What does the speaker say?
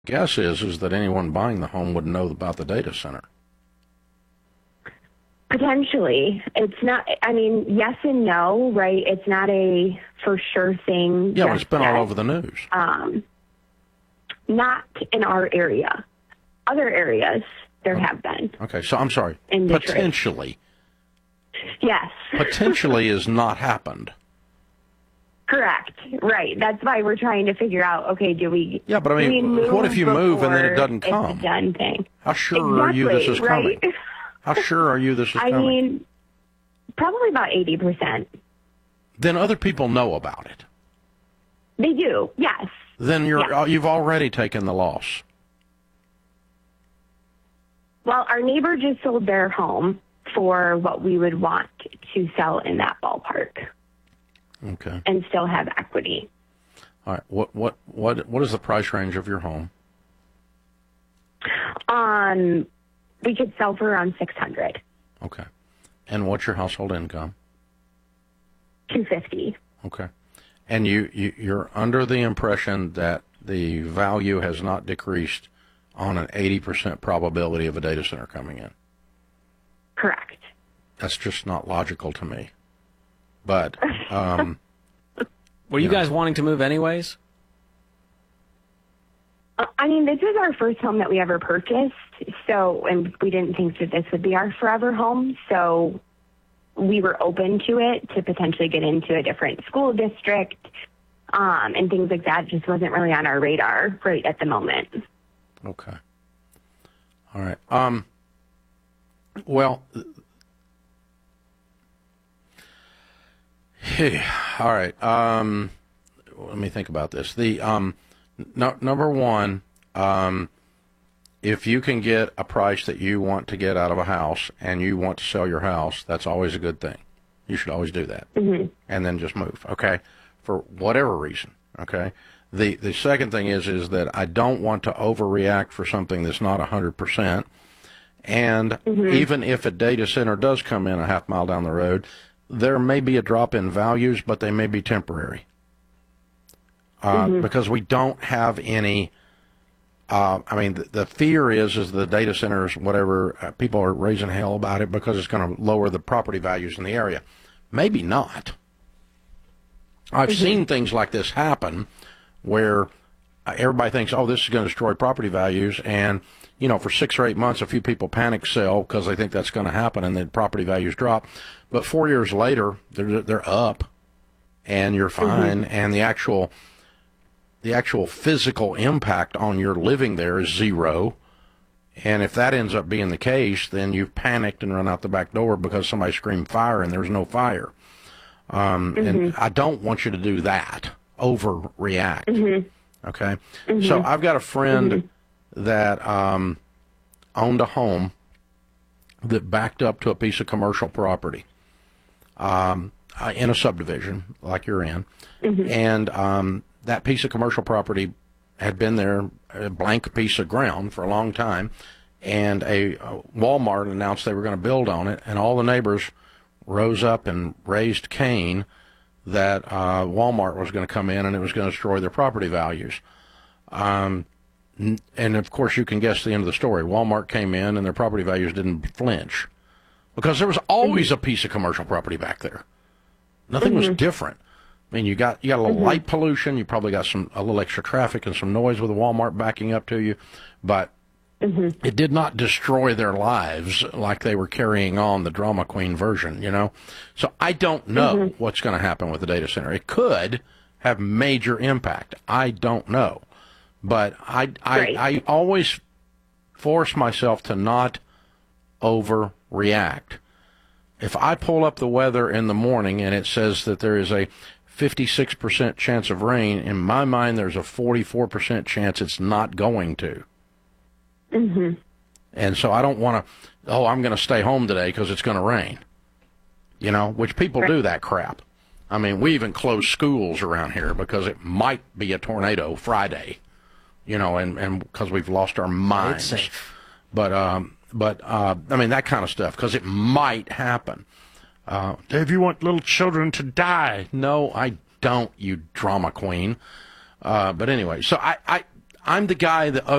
Guess is that anyone buying the home would know about the data center. Potentially. It's not, I mean, yes and no, right? It's not a for sure thing. Yeah, but it's been all over the news. Not in our area. Other areas, there have been. Okay, so I'm sorry. In Potentially. Yes. Potentially has not happened. Correct. Right. That's why we're trying to figure out, okay, do we... Yeah, but I mean, what if you move and then it doesn't come? It's a done thing. How sure are you this is coming? Right? How sure are you this is coming? I mean, probably about 80%. Then other people know about it. They do, yes. Then you've already taken the loss. Well, our neighbor just sold their home for what we would want to sell in that ballpark. Okay. And still have equity. All right. What is the price range of your home? We could sell for around $600. Okay. And what's your household income? $250. Okay. And you're under the impression that the value has not decreased on an 80% probability of a data center coming in? Correct. That's just not logical to me. But were you guys wanting to move anyways? I mean, this is our first home that we ever purchased, and we didn't think that this would be our forever home, so we were open to it to potentially get into a different school district, and things like that. Just wasn't really on our radar right at the moment. Okay. All right. Well, all right. Let me think about this. Number one, if you can get a price that you want to get out of a house and you want to sell your house, that's always a good thing. You should always do that. Mm-hmm. And then just move, okay, for whatever reason, okay? The second thing is that I don't want to overreact for something that's not 100%. And even if a data center does come in a half mile down the road, there may be a drop in values, but they may be temporary. Because we don't have any, I mean, the fear is the data centers, whatever, people are raising hell about it because it's going to lower the property values in the area. Maybe not. I've seen things like this happen where everybody thinks, oh, this is going to destroy property values, and, you know, for 6 or 8 months, a few people panic sell because they think that's going to happen, and then property values drop. But 4 years later, they're up, and you're fine, and the actual physical impact on your living there is zero. And if that ends up being the case, then you've panicked and run out the back door because somebody screamed fire and there's no fire. And I don't want you to do that, overreact. Okay? So I've got a friend that owned a home that backed up to a piece of commercial property in a subdivision like you're in. And that piece of commercial property had been there, a blank piece of ground for a long time, and a Walmart announced they were going to build on it, and all the neighbors rose up and raised Cain that Walmart was going to come in and it was going to destroy their property values. And, of course, you can guess the end of the story. Walmart came in and their property values didn't flinch because there was always a piece of commercial property back there. Nothing was different. I mean, you got a little light pollution. You probably got a little extra traffic and some noise with a Walmart backing up to you, but it did not destroy their lives like they were carrying on the drama queen version, you know. So I don't know what's going to happen with the data center. It could have major impact. I don't know, but I always force myself to not overreact. If I pull up the weather in the morning and it says that there is a 56% chance of rain, in my mind there's a 44% chance it's not going to. And so I don't want to, I'm going to stay home today because it's going to rain, you know, which people do that crap. I mean, we even close schools around here because it might be a tornado Friday, you know, and because we've lost our minds. It's safe. But I mean, that kind of stuff, because it might happen. Dave, you want little children to die? No, I don't, you drama queen. But anyway, so I'm the guy that